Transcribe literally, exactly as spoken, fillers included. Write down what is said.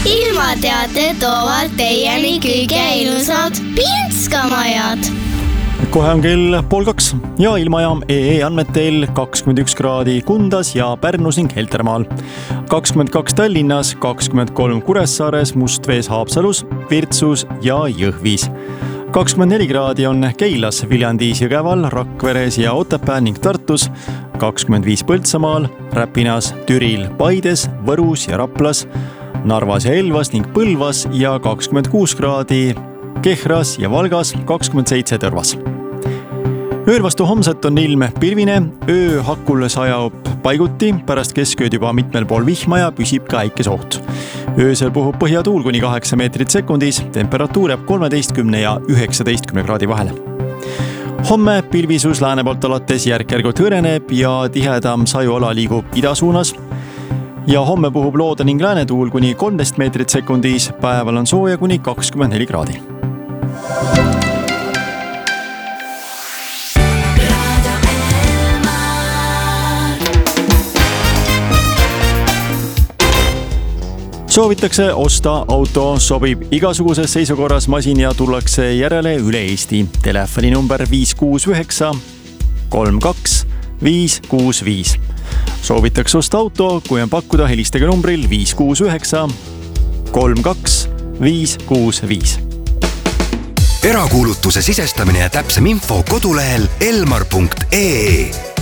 ilmateate toovad teieni kõige ilusad Pienskamajad. Kohe on kell pool kaks ja ilmajaam E E andmetel kakskümmend üks kraadi Kundas ja Pärnus ning Heltermaal. kakskümmend kaks Tallinnas, kakskümmend kolm Kuressaares, Mustvees, Haapsalus, Virtsus ja Jõhvis. kakskümmend neli kraadi on Keilas, Viljandis, Jõgeval, Rakveres ja Otepää ning Tartus. kakskümmend viis Põltsamaal, Räpinas, Türil, Paides, Võrus ja Raplas, Narvas ja Elvas ning Põlvas ja kakskümmend kuus kraadi Kehras ja Valgas, kakskümmend seitse Tõrvas. Ööl vastu homset on ilm pilvine, öö hakul sajab paiguti, pärast keskööd juba mitmel pool vihma ja püsib ka äikesoht. Öösel puhub põhjatuul kuni kaheksa meetrit sekundis, temperatuur jääb kolmeteistkümne ja üheksateistkümne kraadi vahele. Homme pilvisus lääne poolt alates järk-järgult hõreneb ja tihedam sajuala liigub idasuunas. Ja homme puhub looda ning läänetuul kuni kolmteist meetrit sekundis, päeval on sooja kuni kakskümmend neli kraadi. Soovitakse osta auto, sobib igasuguses seisukorras masin ja tullakse järele üle Eesti. Telefoni number viis kuus üheksa kolm kaks viis kuus viis. Soovitakse osta auto, kui on pakkuda, helistage numbril viis kuus üheksa kolm kaks viis kuus viis. Erakuulutuse sisestamine ja täpsem info kodulehel elmar punkt ee.